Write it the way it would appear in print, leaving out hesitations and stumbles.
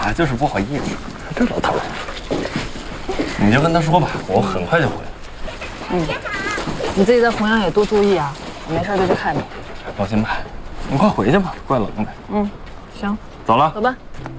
啊，就是不好意思。这老头，你就跟他说吧，我很快就回来。 嗯，你自己在弘扬也多注意啊，我没事就去看你。 放心吧，你快回去吧，怪冷的。 嗯，行， 走了， 走吧。